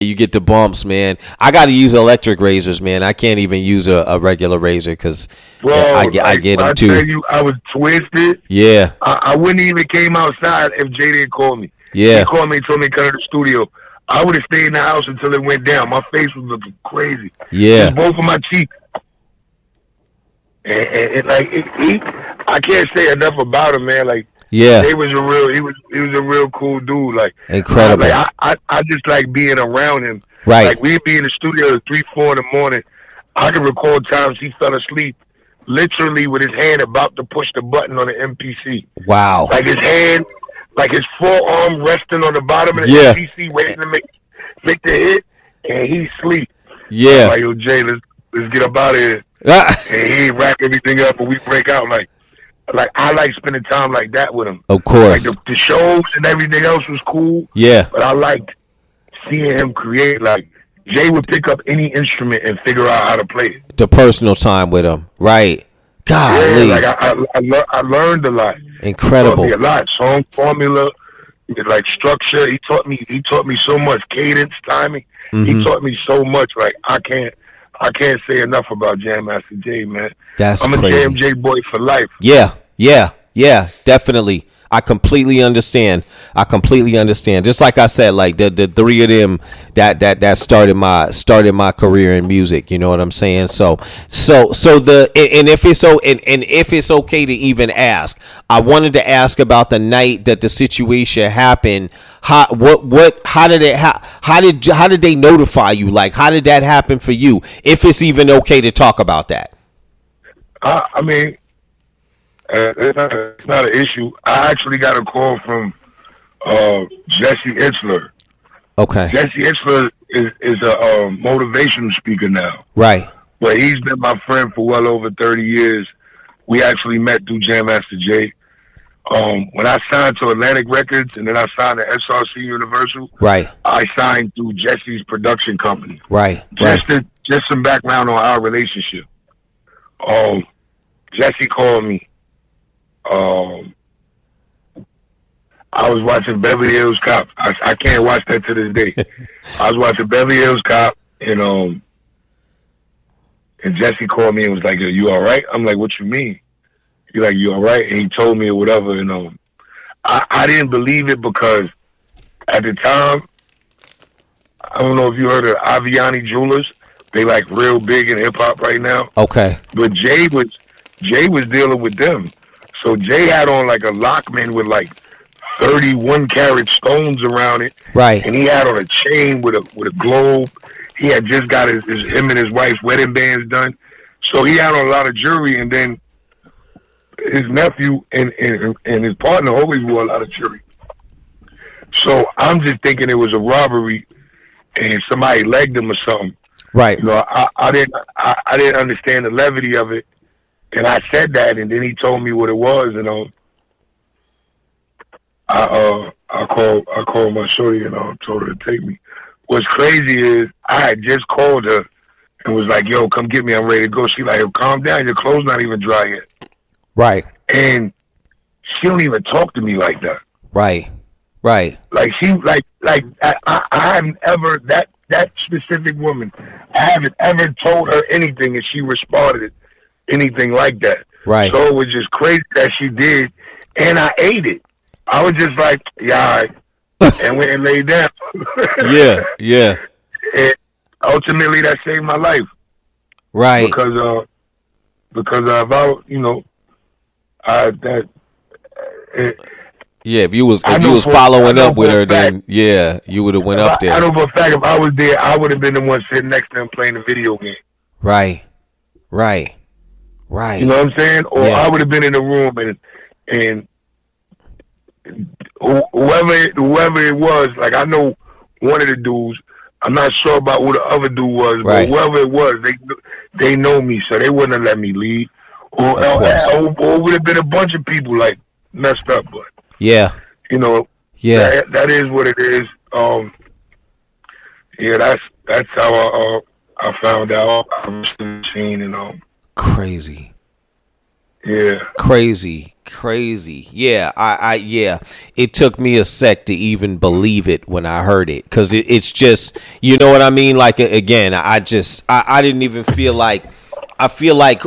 you get the bumps, man. I got to use electric razors, man. I can't even use a regular razor because I get them too. I tell you, I was twisted. Yeah. I wouldn't even came outside if Jay didn't call me. Yeah. He called me and told me to come to the studio. I would have stayed in the house until it went down. My face was looking crazy. Yeah. Just both of my cheeks. And I can't say enough about him, man. Like, yeah, he was a real cool dude. Like, incredible. I just like being around him. Right. Like, we'd be in the studio at 3, 4 in the morning. I can recall times he fell asleep, literally with his hand about to push the button on the MPC. Wow. Like his hand, like his forearm resting on the bottom of the MPC, waiting to make the hit, and he sleep. Yeah. I'm like, yo, Jay, let's get up out of here. And he wrap everything up, and we break out. Like I like spending time like that with him. Of course. Like the shows and everything else was cool. Yeah. But I liked seeing him create. Like, Jay would pick up any instrument and figure out how to play it. The personal time with him, right? Golly. Yeah, like I learned a lot. Incredible. He taught me a lot. Song formula, like structure. He taught me so much. Cadence, timing. Mm-hmm. He taught me so much. Like, I can't say enough about Jam Master Jay, man. I'm crazy. A Jam J boy for life. Yeah, definitely. I completely understand. Just like I said, like the three of them that started my career in music. You know what I'm saying? So if it's okay to even ask, I wanted to ask about the night that the situation happened. How did they notify you? Like, how did that happen for you? If it's even okay to talk about that. I mean, it's not an issue. I actually got a call from Jesse Itzler. Okay. Jesse Itzler is a motivational speaker now. Right. But he's been my friend for well over 30 years. We actually met through Jam Master Jay. When I signed to Atlantic Records and then I signed to SRC Universal, right, I signed through Jesse's production company. Right. Just some background on our relationship. Jesse called me. I was watching Beverly Hills Cop. I can't watch that to this day. I was watching Beverly Hills Cop, and Jesse called me and was like, "Are you all right?" I'm like, "What you mean?" He's like, "You all right?" And he told me or whatever. And I didn't believe it because at the time, I don't know if you heard of Aviani Jewelers. They like real big in hip hop right now. Okay. But Jay was dealing with them. So Jay had on like a Lockman with like 31 karat stones around it. Right. And he had on a chain with a globe. He had just got him and his wife's wedding bands done. So he had on a lot of jewelry, and then his nephew and his partner always wore a lot of jewelry. So I'm just thinking it was a robbery and somebody legged him or something. Right. You know, I didn't understand the levity of it. And I said that, and then he told me what it was, and I called my shorty and told her to take me. What's crazy is I had just called her and was like, "Yo, come get me. I'm ready to go." She like, "Yo, calm down. Your clothes not even dry yet." Right. And she don't even talk to me like that. Right. Like she I haven't ever that specific woman. I haven't ever told her anything, and she responded anything like that. Right. So it was just crazy that she did, and I ate it. I was just like, "Yeah," all right. And went and laid down. Yeah. And ultimately, that saved my life. Right. Because if if you was following up with her, then you would have went up there. I know for a fact if I was there, I would have been the one sitting next to him playing the video game. Right. You know what I'm saying? Or I would have been in the room and whoever it was, like I know one of the dudes. I'm not sure about who the other dude was, but whoever it was, they know me, so they wouldn't have let me leave. Or would have been a bunch of people like messed up, but that is what it is. That's how I found out. I was 16 and crazy. Yeah. Crazy. Yeah, yeah. It took me a sec to even believe it when I heard it, because it's just, you know what I mean? Like, again, I didn't even feel like, I feel like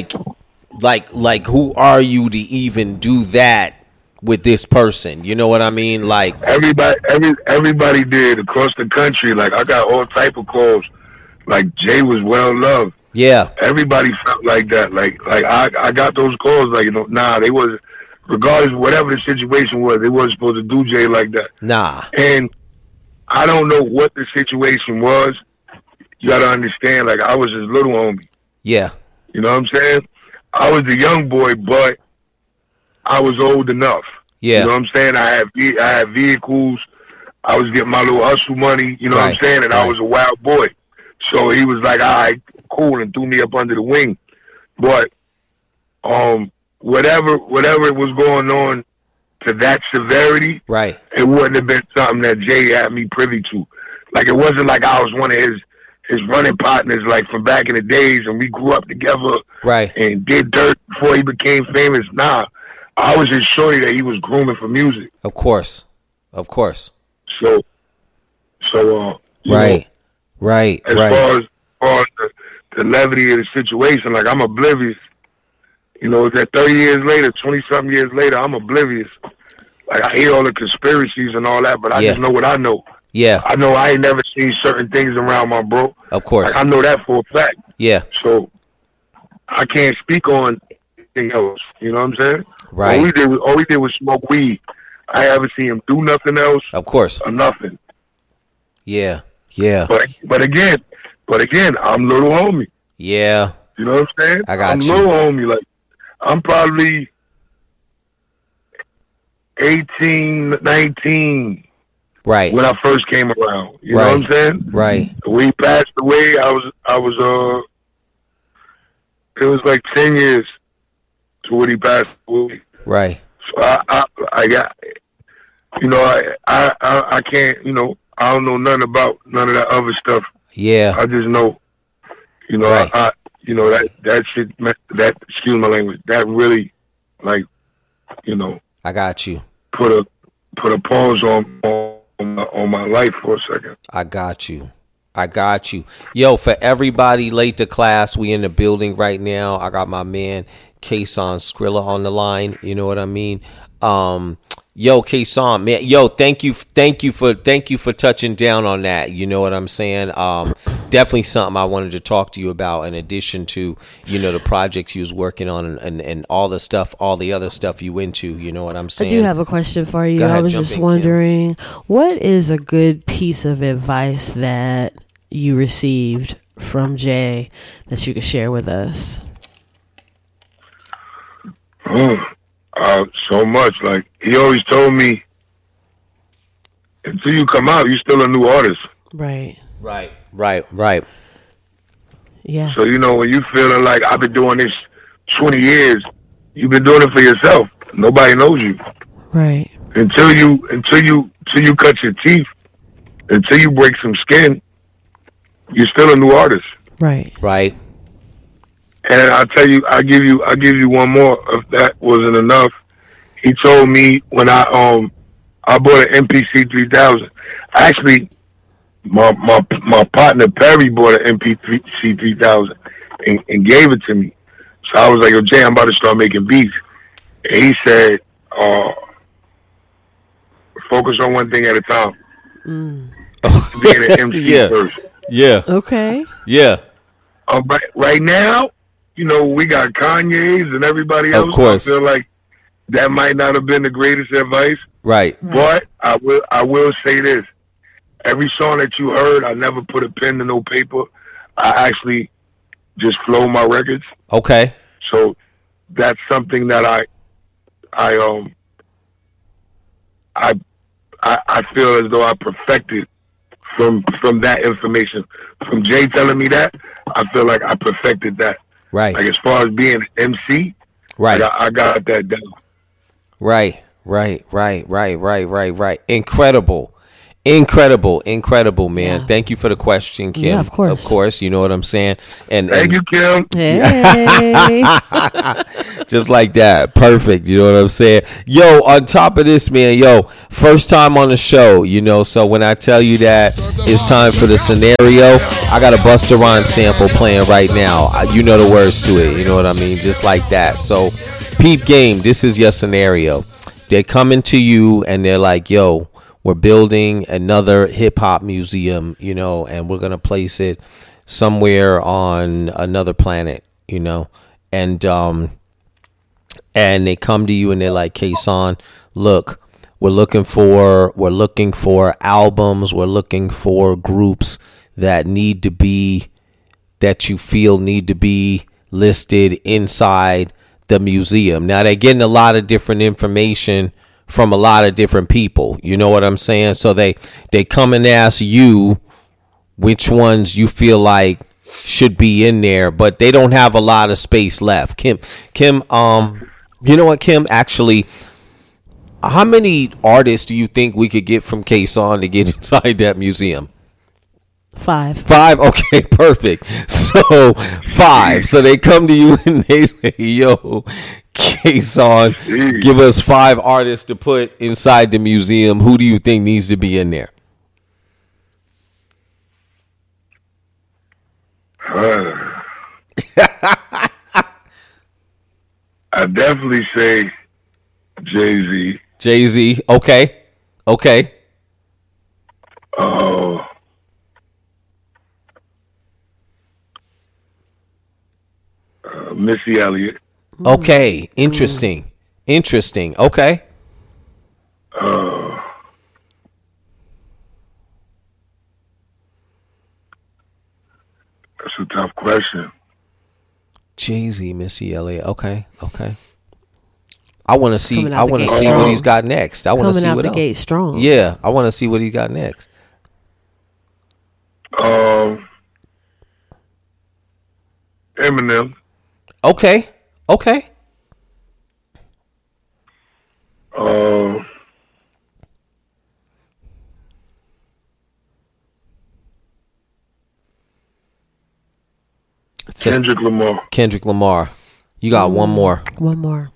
who are you to even do that with this person? You know what I mean? Like, everybody did across the country. Like, I got all type of calls. Like, Jay was well loved. yeah, Everybody felt like that. Like I got those calls. Like, they was, regardless of whatever the situation was, they wasn't supposed to do Jay like that. nah, And I don't know what the situation was. You got to understand. Like, I was his little homie. yeah, You know what I'm saying? I was the young boy, but I was old enough. yeah. You know what I'm saying? I had vehicles. I was getting my little hustle money. You know what I'm Right, saying? And I right. was a wild boy. So he was like, all right, cool, and threw me up under the wing. But whatever was going on to that severity, Right. it wouldn't have been something that Jay had me privy to. Like, it wasn't like I was one of his running partners, like, from back in the days, and we grew up together Right. and did dirt before he became famous. Nah, I was just shorty that he was grooming for music. Of course. So you know, Right. as far as the levity of the situation, like, I'm oblivious. You know, that 30 years later, 20-something years later, I'm oblivious. Like, I hear all the conspiracies and all that, but I just know what I know. Yeah. I know I ain't never seen certain things around my bro. Of course. Like, I know that for a fact. Yeah. So I can't speak on anything else. You know what I'm saying? Right. All we did was smoke weed. I haven't seen him do nothing else. Of course. Or nothing. Yeah. But again, I'm little homie. Yeah. You know what I'm saying? I'm little homie. Like, I'm probably 18, 19 Right. when I first came around. You know what I'm saying? Right. When he passed away, it was like 10 years to when he passed away. Right. So I got, I can't, I don't know nothing about none of that other stuff. Yeah. I just know, Right. that shit, that, excuse my language, that really, like, I got you. put a pause on my life for a second. I got you. Yo, for everybody late to class, we in the building right now. I got my man Kason Skrilla on the line. You know what I mean? Yo, Kason, man, yo, thank you for touching down on that. You know what I'm saying? Definitely something I wanted to talk to you about, in addition to, the projects you was working on and all the other stuff you into. You know what I'm saying? I do have a question for you. Go ahead, I was jump just in, wondering, what is a good piece of advice that you received from Jay that you could share with us? So much. Like, he always told me, until you come out, you're still a new artist. Right. Yeah. So, when you feeling like, I've been doing this 20 years, you've been doing it for yourself. Nobody knows you. Right. Until you cut your teeth, until you break some skin, you're still a new artist. Right. And I'll give you one more. If that wasn't enough, he told me when I bought an MPC 3000. Actually, my partner Perry bought an MPC 3000 and gave it to me. So I was like, "Yo, Jay, I'm about to start making beats." And he said, "Focus on one thing at a time." Being an MC first. Yeah. Okay. Yeah. Right now, we got Kanye's and everybody else. Of course. I feel like that might not have been the greatest advice. Right. But I will say this. Every song that you heard, I never put a pen to no paper. I actually just flow my records. Okay. So that's something that I feel as though I perfected from that information. From Jay telling me that, I feel like I perfected that. Right. Like, as far as being an MC, Right. I got that down. Right. Incredible. Incredible, man. Yeah. Thank you for the question, Kim. Yeah, of course. Of course, you know what I'm saying. And Thank you, Kim. Hey. just like that. Perfect. You know what I'm saying? Yo, on top of this, man, first time on the show, so when I tell you that it's time for the scenario, I got a Busta Rhymes sample playing right now. You know the words to it. You know what I mean? Just like that. So, peep game, this is your scenario. They're coming to you and they're like, yo, we're building another hip hop museum, and we're going to place it somewhere on another planet, and they come to you and they're like, K-Son, look, we're looking for albums, we're looking for groups that you feel need to be listed inside the museum. Now they're getting a lot of different information from a lot of different people. You know what I'm saying? So they come and ask you which ones you feel like should be in there, but they don't have a lot of space left. Kim, you know what, Kim? Actually, how many artists do you think we could get from K-Son to get inside that museum? 5. 5? Okay, perfect. So 5. So they come to you and they say, yo, K-Son, give us 5 artists to put inside the museum. Who do you think needs to be in there? I definitely say Jay-Z. Jay-Z, okay. Missy Elliott. Okay, interesting. Okay. That's a tough question. Jay-Z, Missy Elliott. Okay. I want to see Coming out the gate what strong. he's got next. I want to see Coming out what the else. gate strong. Yeah, I want to see what he got next. Eminem. Okay. Kendrick Lamar. Kendrick Lamar. You got one more. One more.